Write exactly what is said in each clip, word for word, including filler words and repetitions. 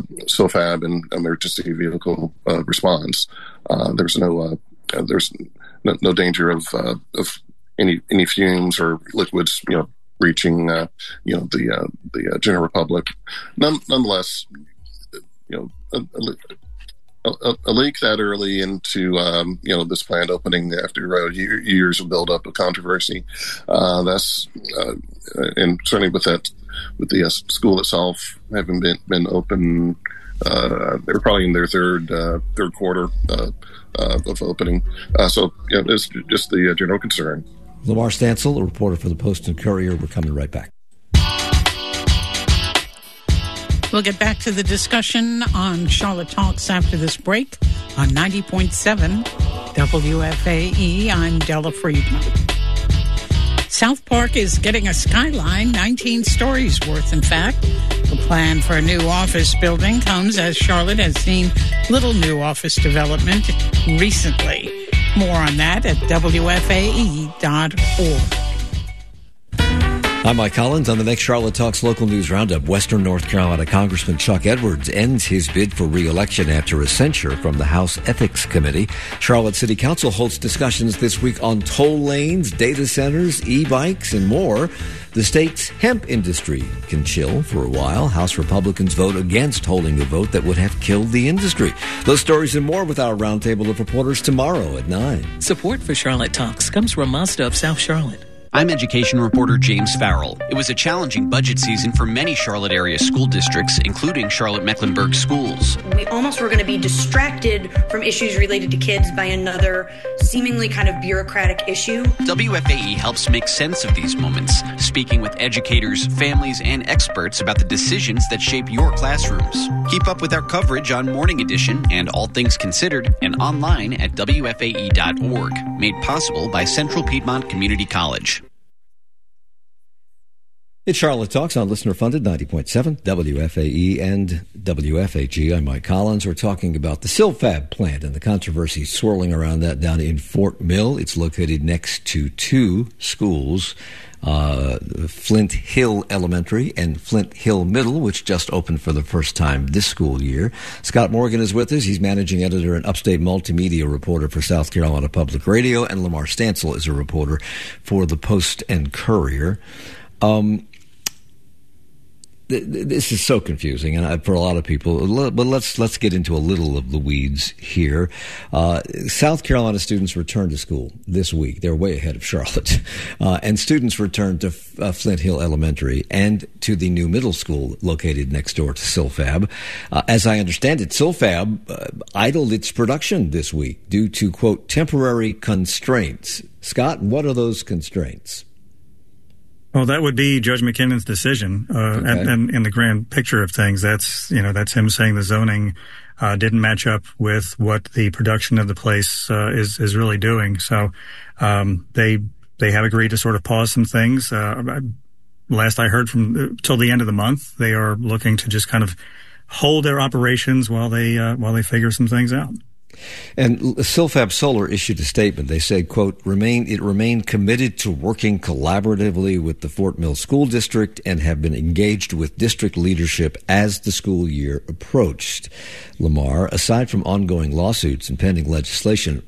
Silfab and emergency vehicle uh, response. Uh, there's no uh, there's no, no danger of uh, of any any fumes or liquids, you know, reaching uh, you know the uh, the uh, general public. None, nonetheless, you know, a, a, a leak that early into um, you know this plant opening after uh, year, years of buildup of controversy. Uh, that's uh, and certainly with that with the uh, school itself having been been open, uh, they're probably in their third uh, third quarter uh, uh, of opening. Uh, so you know, it's just the uh, general concern. Lamar Stansel, a reporter for the Post and Courier. We're coming right back. We'll get back to the discussion on Charlotte Talks after this break on ninety point seven W F A E. I'm Della Friedman. South Park is getting a skyline, nineteen stories worth, in fact. The plan for a new office building comes as Charlotte has seen little new office development recently. More on that at W F A E dot org. I'm Mike Collins. On the next Charlotte Talks Local News Roundup, Western North Carolina Congressman Chuck Edwards ends his bid for re-election after a censure from the House Ethics Committee. Charlotte City Council holds discussions this week on toll lanes, data centers, e-bikes, and more. The state's hemp industry can chill for a while. House Republicans vote against holding a vote that would have killed the industry. Those stories and more with our roundtable of reporters tomorrow at nine. Support for Charlotte Talks comes from Mazda of South Charlotte. I'm education reporter James Farrell. It was a challenging budget season for many Charlotte area school districts, including Charlotte-Mecklenburg schools. We almost were going to be distracted from issues related to kids by another seemingly kind of bureaucratic issue. W F A E helps make sense of these moments, speaking with educators, families, and experts about the decisions that shape your classrooms. Keep up with our coverage on Morning Edition and All Things Considered and online at W F A E dot org, made possible by Central Piedmont Community College. It's Charlotte Talks on listener-funded ninety point seven W F A E and W F A G. I'm Mike Collins. We're talking about the Silfab plant and the controversy swirling around that down in Fort Mill. It's located next to two schools, uh, Flint Hill Elementary and Flint Hill Middle, which just opened for the first time this school year. Scott Morgan is with us. He's managing editor and upstate multimedia reporter for South Carolina Public Radio, and Lamar Stansel is a reporter for the Post and Courier. Um, This is so confusing, and for a lot of people. But let's let's get into a little of the weeds here. Uh, South Carolina students return to school this week. They're way ahead of Charlotte, uh, and students return to uh, Flint Hill Elementary and to the new middle school located next door to Silfab. Uh, as I understand it, Silfab uh, idled its production this week due to quote temporary constraints. Scott, what are those constraints? Well, that would be Judge McKinnon's decision, uh, okay. and, and in the grand picture of things, that's, you know, that's him saying the zoning, uh, didn't match up with what the production of the place, uh, is, is really doing. So, um, they, they have agreed to sort of pause some things. Uh, last I heard from, uh, till the end of the month, they are looking to just kind of hold their operations while they, uh, while they figure some things out. And Silfab Solar issued a statement. They said, quote, remain, it remained committed to working collaboratively with the Fort Mill School District and have been engaged with district leadership as the school year approached. Lamar, aside from ongoing lawsuits and pending legislation,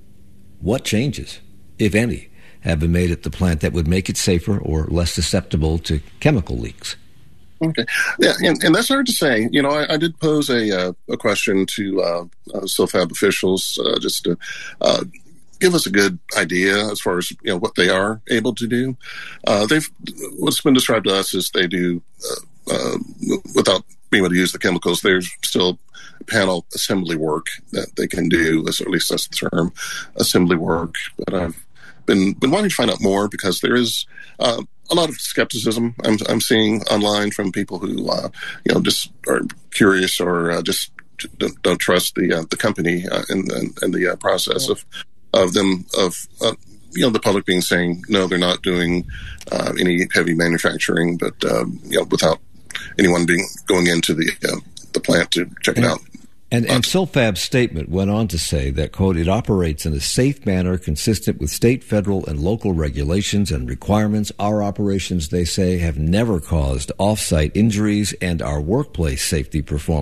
what changes, if any, have been made at the plant that would make it safer or less susceptible to chemical leaks? Okay. Yeah, and, and that's hard to say. You know, I, I did pose a uh, a question to uh, uh, Silfab officials uh, just to uh, give us a good idea as far as, you know, what they are able to do. Uh, they've what's been described to us is they do uh, uh, without being able to use the chemicals. There's still panel assembly work that they can do, at least that's the term, assembly work. But I've been been wanting to find out more because there is. Uh, A lot of skepticism I'm, I'm seeing online from people who, uh, you know, just are curious or uh, just don't, don't trust the uh, the company uh, and, and, and the uh, process of of them of uh, you know the public being saying no, they're not doing uh, any heavy manufacturing, but um, you know without anyone being going into the uh, the plant to check it out. And, and Silfab's statement went on to say that, quote, it operates in a safe manner consistent with state, federal, and local regulations and requirements. Our operations, they say, have never caused off-site injuries, and our workplace safety performance